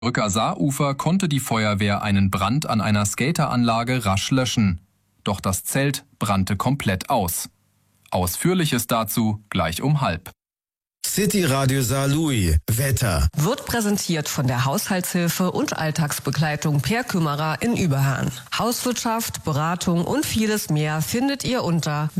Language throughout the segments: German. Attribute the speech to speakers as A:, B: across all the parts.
A: Brücker Saarufer konnte die Feuerwehr einen Brand an einer Skateranlage rasch löschen. Doch das Zelt brannte komplett aus. Ausführliches dazu gleich um 12:30.
B: City Radio Saarlouis. Wetter.
C: Wird präsentiert von der Haushaltshilfe und Alltagsbegleitung Per Kümmerer in Überhahn. Hauswirtschaft, Beratung und vieles mehr findet ihr unter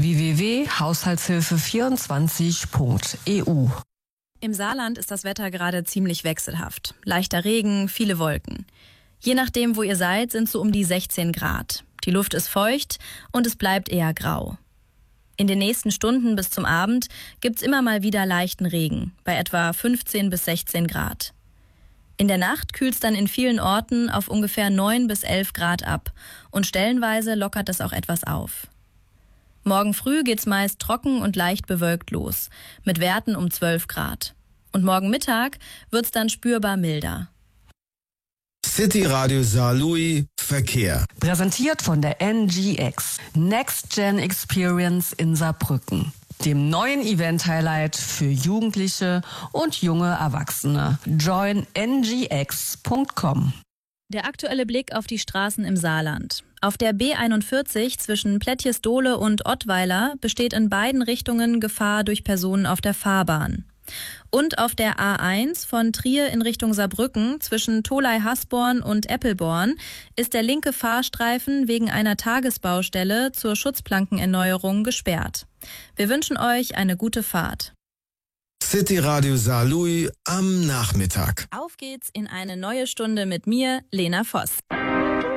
C: www.haushaltshilfe24.eu.
D: Im Saarland ist das Wetter gerade ziemlich wechselhaft. Leichter Regen, viele Wolken. Je nachdem, wo ihr seid, sind so um die 16 Grad. Die Luft ist feucht und es bleibt eher grau. In den nächsten Stunden bis zum Abend gibt's immer mal wieder leichten Regen, bei etwa 15 bis 16 Grad. In der Nacht kühlt's dann in vielen Orten auf ungefähr 9 bis 11 Grad ab und stellenweise lockert es auch etwas auf. Morgen früh geht's meist trocken und leicht bewölkt los, mit Werten um 12 Grad. Und morgen Mittag wird's dann spürbar milder.
B: City Radio Saarlouis Verkehr.
C: Präsentiert von der NGX, Next Gen Experience in Saarbrücken, dem neuen Event-Highlight für Jugendliche und junge Erwachsene. Join ngx.com.
D: Der aktuelle Blick auf die Straßen im Saarland. Auf der B41 zwischen Plättjesdole und Ottweiler besteht in beiden Richtungen Gefahr durch Personen auf der Fahrbahn. Und auf der A1 von Trier in Richtung Saarbrücken zwischen Tholey-Hasborn und Eppelborn ist der linke Fahrstreifen wegen einer Tagesbaustelle zur Schutzplankenerneuerung gesperrt. Wir wünschen euch eine gute Fahrt.
B: City Radio Saarlouis am Nachmittag.
D: Auf geht's in eine neue Stunde mit mir, Lena Voss.